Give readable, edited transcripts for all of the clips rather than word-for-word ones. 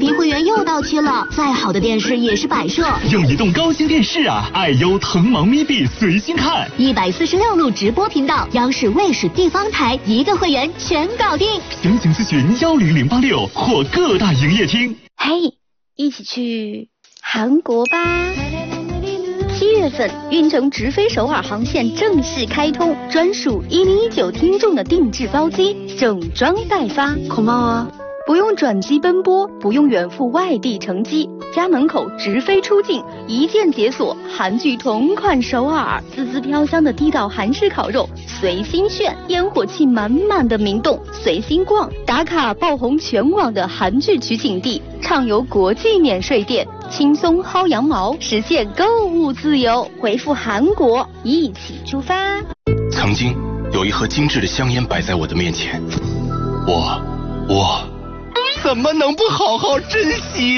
频会员又到期了，再好的电视也是摆设。 有移动高清电视啊，爱优腾芒咪币随心看 ，146路直播频道，央视、卫视、地方台一个会员全搞定。 详情咨询10086或各大营业厅。 嘿，一起去韩国吧！7月份，运城直飞首尔航线正式开通，专属1019听众的定制包机，整装待发。 고마워。 不用转机奔波，不用远赴外地乘机，家门口直飞出境，一键解锁韩剧同款首尔，滋滋飘香的地道韩式烤肉，随心炫，烟火气满满的明洞，随心逛，打卡爆红全网的韩剧取景地，畅游国际免税店，轻松薅羊毛，实现购物自由。回复韩国，一起出发。 曾经有一盒精致的香烟摆在我的面前，我怎么能不好好珍惜？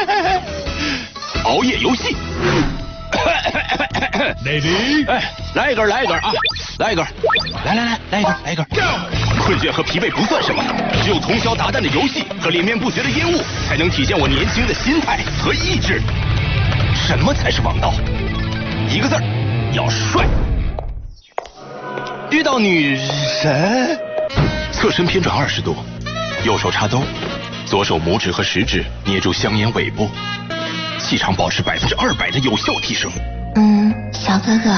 熬夜游戏 ，Lady， 来一根啊，来一根，来一根。困倦和疲惫不算什么，只有通宵达旦的游戏和连绵不绝的烟雾，才能体现我年轻的心态和意志。什么才是王道？一个字儿，要帅。遇到女神，侧身偏转20度，右手插兜，左手拇指和食指捏住香烟尾部，气场保持200%的有效提升。 小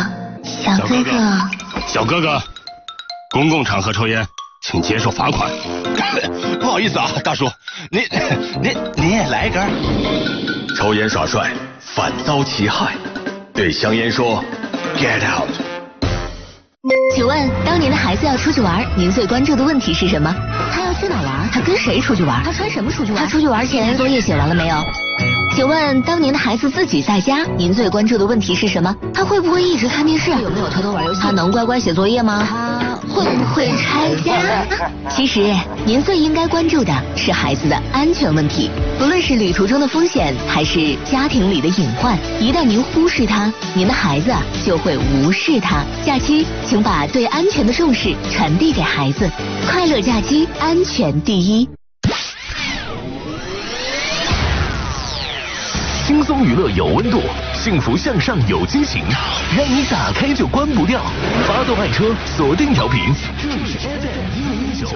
哥哥， 公共场合抽烟，请接受罚款。不好意思啊，大叔，您也来一根。抽烟耍帅，反遭其害。对香烟说 ，Get out。 请问，当您的孩子要出去玩，您最关注的问题是什么？他要去哪玩？他跟谁出去玩？他穿什么出去玩？他出去玩前作业写完了没有？请问，当您的孩子自己在家，您最关注的问题是什么？他会不会一直看电视？有没有偷偷玩游戏？他能乖乖写作业吗？他会不会拆家？其实，您最应该关注的是孩子的安全问题。不论是旅途中的风险，还是家庭里的隐患，一旦您忽视它，您的孩子就会无视它。假期，请把对安全的重视传递给孩子。快乐假期，安全第一。 轻松娱乐有温度，幸福向上有惊喜，让你打开就关不掉。发动爱车，锁定调频，这里是 FM105.9。